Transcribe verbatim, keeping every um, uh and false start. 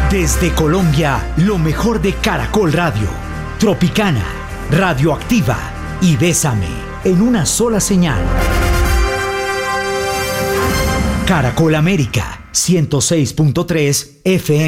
Desde Colombia, lo mejor de Caracol Radio, Tropicana, Radioactiva y Bésame, en una sola señal. Caracol América, ciento seis punto tres F M.